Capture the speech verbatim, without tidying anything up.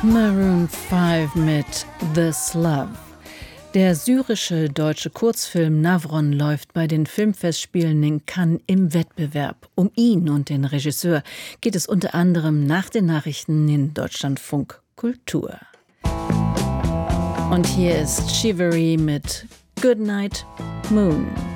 Maroon fünf mit This Love. Der syrische deutsche Kurzfilm Navron läuft bei den Filmfestspielen in Cannes im Wettbewerb. Um ihn und den Regisseur geht es unter anderem nach den Nachrichten in Deutschlandfunk Kultur. Und hier ist Shivery mit Goodnight Moon.